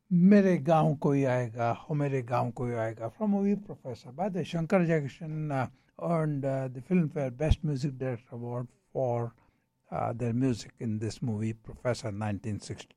मेरे गाँव कोई आएगा, हो मेरे गाँव कोई आएगा, from movie Professor. By the way, Shankar Jackson earned the Filmfare Best Music Director Award for their music in this movie, Professor 1962.